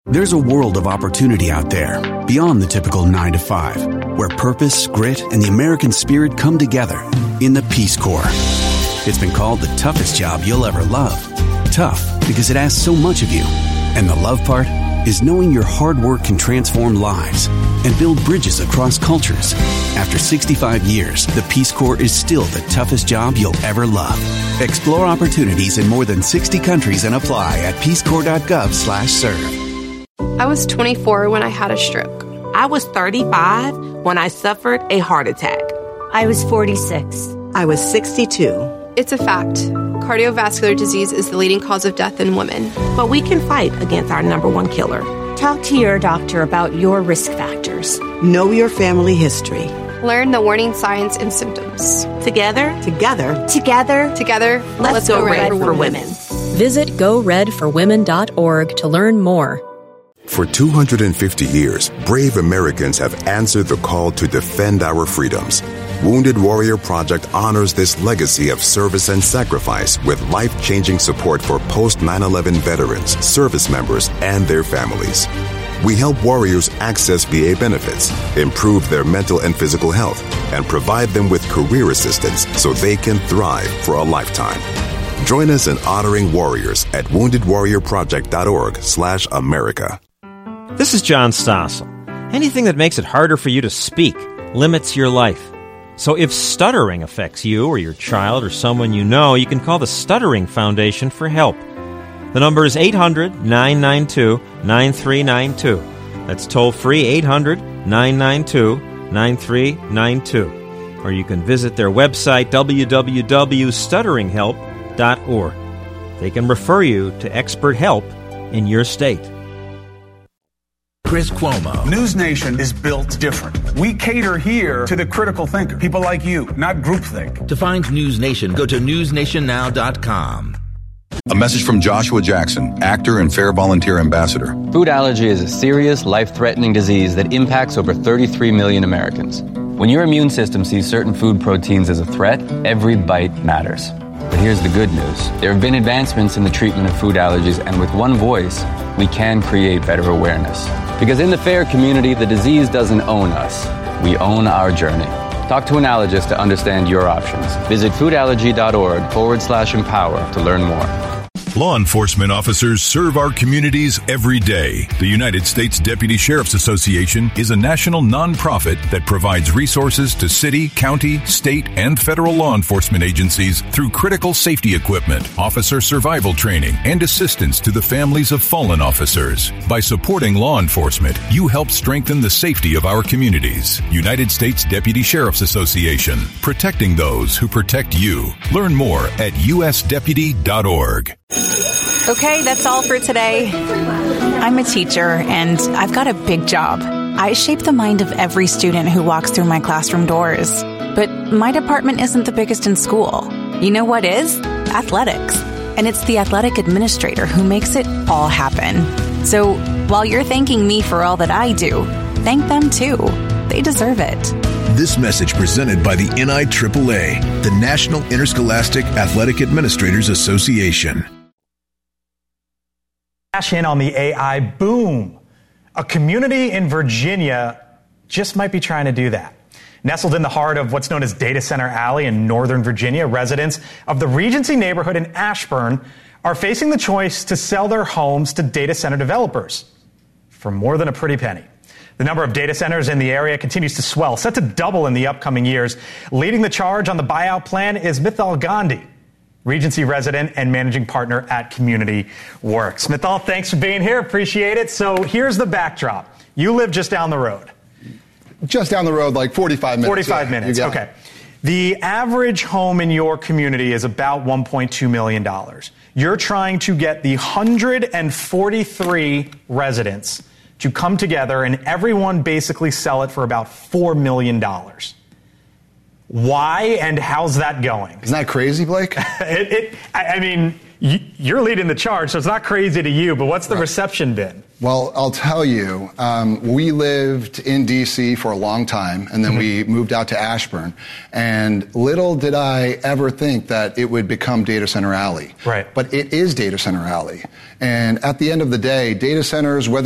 There's a world of opportunity out there, beyond the typical 9 to 5, where purpose, grit, and the American spirit come together in the Peace Corps. It's been called the toughest job you'll ever love. Tough because it asks so much of you. And the love part is knowing your hard work can transform lives and build bridges across cultures. After 65 years, the Peace Corps is still the toughest job you'll ever love. Explore opportunities in more than 60 countries and apply at peacecorps.gov/serve. I was 24 when I had a stroke. I was 35 when I suffered a heart attack. I was 46. I was 62. It's a fact. Cardiovascular disease is the leading cause of death in women. But we can fight against our number one killer. Talk to your doctor about your risk factors. Know your family history. Learn the warning signs and symptoms. Together, let's go red for women. Visit GoRedForWomen.org to learn more. For 250 years, brave Americans have answered the call to defend our freedoms. Wounded Warrior Project honors this legacy of service and sacrifice with life-changing support for post-9/11 veterans, service members, and their families. We help warriors access VA benefits, improve their mental and physical health, and provide them with career assistance so they can thrive for a lifetime. Join us in honoring warriors at woundedwarriorproject.org/America. This is John Stossel. Anything that makes it harder for you to speak limits your life. So if stuttering affects you or your child or someone you know, you can call the Stuttering Foundation for help. The number is 800-992-9392. That's toll-free 800-992-9392. Or you can visit their website, www.stutteringhelp.org. They can refer you to expert help in your state. Chris Cuomo. News Nation is built different. We cater here to the critical thinker, people like you, not groupthink. To find News Nation, go to newsnationnow.com. A message from Joshua Jackson, actor and Fair Volunteer Ambassador. Food allergy is a serious, life-threatening disease that impacts over 33 million Americans. When your immune system sees certain food proteins as a threat, every bite matters. But here's the good news. There have been advancements in the treatment of food allergies, and with one voice, we can create better awareness. Because in the FAIR community, the disease doesn't own us. We own our journey. Talk to an allergist to understand your options. Visit foodallergy.org/empower to learn more. Law enforcement officers serve our communities every day. The United States Deputy Sheriff's Association is a national nonprofit that provides resources to city, county, state, and federal law enforcement agencies through critical safety equipment, officer survival training, and assistance to the families of fallen officers. By supporting law enforcement, you help strengthen the safety of our communities. United States Deputy Sheriff's Association, protecting those who protect you. Learn more at usdeputy.org. Okay, that's all for today. I'm a teacher, and I've got a big job. I shape the mind of every student who walks through my classroom doors. But my department isn't the biggest in school. You know what is? Athletics. And it's the athletic administrator who makes it all happen. So while you're thanking me for all that I do, thank them too. They deserve it. This message presented by the NIAAA, the National Interscholastic Athletic Administrators Association. Cash in on the AI boom. A community in Virginia just might be trying to do that. Nestled in the heart of what's known as Data Center Alley in Northern Virginia, residents of the Regency neighborhood in Ashburn are facing the choice to sell their homes to data center developers for more than a pretty penny. The number of data centers in the area continues to swell, set to double in the upcoming years. Leading the charge on the buyout plan is Mithal Gandhi, Regency resident and managing partner at Community Works. Mithal, thanks for being here. Appreciate it. So here's the backdrop. You live just down the road. Just down the road, like 45 minutes. 45 minutes, okay. The average home in your community is about $1.2 million. You're trying to get the 143 residents to come together and everyone basically sell it for about $4 million. Why and how's that going? Isn't that crazy, Blake? I mean, you're leading the charge, so it's not crazy to you, but what's the reception been? Well, I'll tell you, we lived in D.C. for a long time, and then we moved out to Ashburn. And little did I ever think that it would become Data Center Alley. Right. But it is Data Center Alley. And at the end of the day, data centers, whether